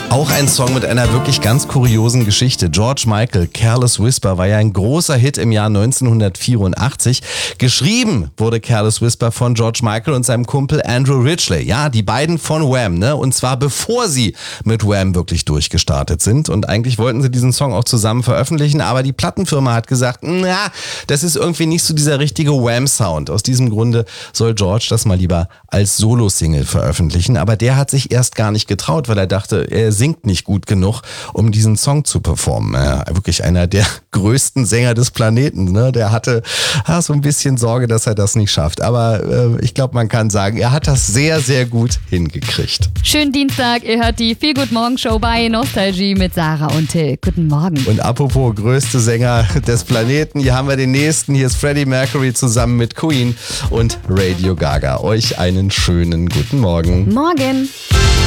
Auch ein Song mit einer wirklich ganz kuriosen Geschichte. George Michael, Careless Whisper, war ja ein großer Hit im Jahr 1984. Geschrieben wurde Careless Whisper von George Michael und seinem Kumpel Andrew Ridgeley. Ja, die beiden von Wham, ne? Und zwar bevor sie mit Wham wirklich durchgestartet sind. Und eigentlich wollten sie diesen Song auch zusammen veröffentlichen, aber die Plattenfirma hat gesagt, na, das ist irgendwie nicht so dieser richtige Wham-Sound. Aus diesem Grunde soll George das mal lieber als Solo-Single veröffentlichen. Aber der hat sich erst gar nicht getraut, weil er dachte, er singt nicht gut genug, um diesen Song zu performen. Wirklich einer der größten Sänger des Planeten. Ne? Der hatte so ein bisschen Sorge, dass er das nicht schafft. Aber ich glaube, man kann sagen, er hat das sehr, sehr gut hingekriegt. Schönen Dienstag, ihr hört die Feel Good Morgen Show bei Nostalgie mit Sarah und Till. Guten Morgen. Und apropos größte Sänger des Planeten, hier haben wir den nächsten. Hier ist Freddie Mercury zusammen mit Queen und Radio Gaga. Euch einen schönen guten Morgen. Morgen.